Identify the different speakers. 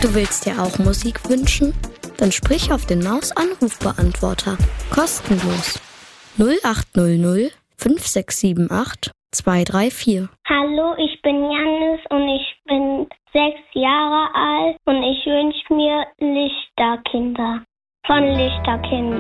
Speaker 1: Du willst dir auch Musik wünschen? Dann sprich auf den Maus-Anrufbeantworter. Kostenlos. 0800 5678 234.
Speaker 2: Hallo, ich bin Jannis und ich bin 6 Jahre alt und ich wünsche mir Lichterkinder von Lichterkind.